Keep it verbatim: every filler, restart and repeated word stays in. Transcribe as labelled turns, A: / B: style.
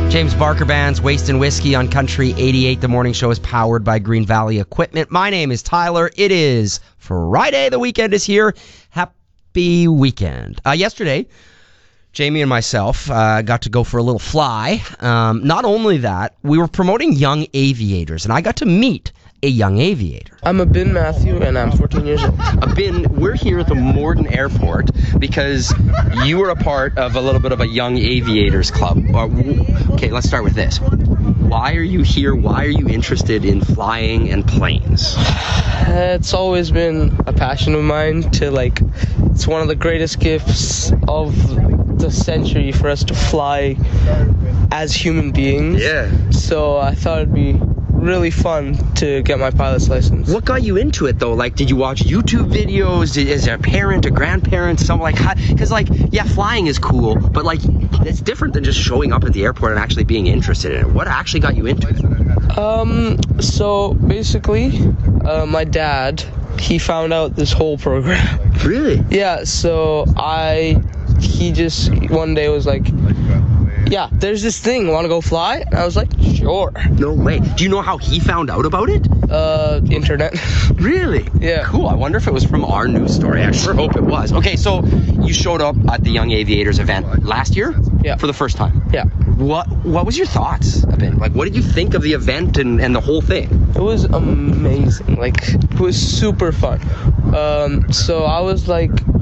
A: James Barker Band's Waste and Whiskey on Country eighty-eight. The morning show is powered by Green Valley Equipment. My name is Tyler. It is Friday. The weekend is here. Happy weekend. Uh, yesterday, Jamie and myself uh, got to go for a little fly. Um, not only that, we were promoting young aviators, and I got to meet a young aviator.
B: I'm Abin Matthew, and I'm fourteen years old.
A: Abin, we're here at the Morden Airport because you were a part of a little bit of a young aviators club. Okay, let's start with this. Why are you here? Why are you interested in flying and planes?
B: It's always been a passion of mine to, like, it's one of the greatest gifts of the century for us to fly as human beings.
A: Yeah.
B: So I thought it'd be really fun to get my pilot's license.
A: What got you into it, though? Like, did you watch YouTube videos? Did, is there a parent, a grandparent, something like that? Because, like, yeah, flying is cool, but, like, it's different than just showing up at the airport and actually being interested in it. What actually got you into it?
B: Um, so, basically, uh, my dad, he found out this whole program.
A: Really?
B: Yeah, so I, he just one day was like, yeah, there's this thing, want to go fly? And I was like, sure.
A: No way. Do you know how he found out about it?
B: Uh, internet.
A: Really?
B: Yeah.
A: Cool. I wonder if it was from our news story. I sure hope it was. Okay, so you showed up at the Young Aviators event last year?
B: Yeah.
A: For the first time?
B: Yeah.
A: What What was your thoughts, Abin? Like, what did you think of the event and, and the whole thing?
B: It was amazing. Like, it was super fun. Um, so I was like,